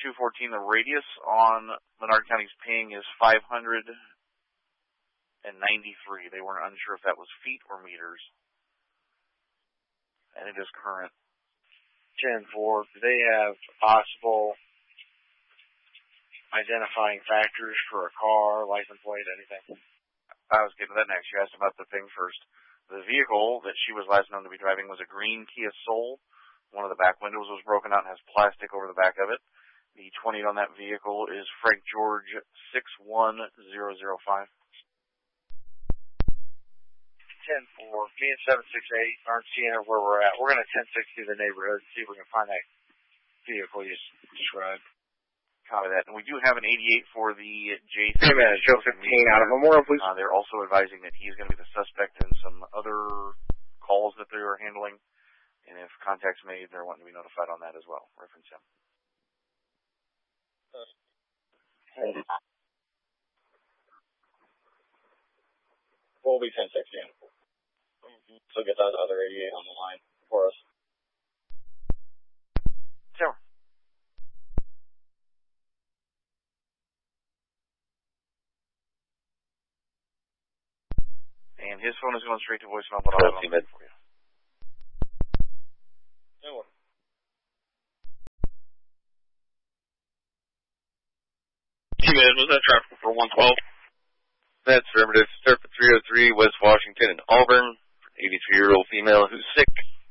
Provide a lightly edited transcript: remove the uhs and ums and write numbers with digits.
214. The radius on Menard County's ping is 593. They weren't unsure if that was feet or meters. And it is current. 10-4. Do they have possible identifying factors for a car, license plate, anything? I was getting to that next. You asked about the ping first. The vehicle that she was last known to be driving was a green Kia Soul. One of the back windows was broken out and has plastic over the back of it. The 20 on that vehicle is Frank George 61005. 10-4. Me and 768 aren't seeing where we're at. We're going to 1060 the neighborhood and see if we can find that vehicle you described. Copy that. And we do have an 88 for the J3. Wait a minute, Joe 15 out of Memorial, please. They're also advising that he's going to be the suspect in some other calls that they are handling. And if contact's made, they're wanting to be notified on that as well. Reference him. We'll be 1060. So get that other 88 on the line for us. Sure. And his phone is going straight to voicemail, but I'll have it for you. No. T-Man, was that traffic for 112? That's affirmative. Start for 303 West Washington and Auburn. 83-year-old female who's sick.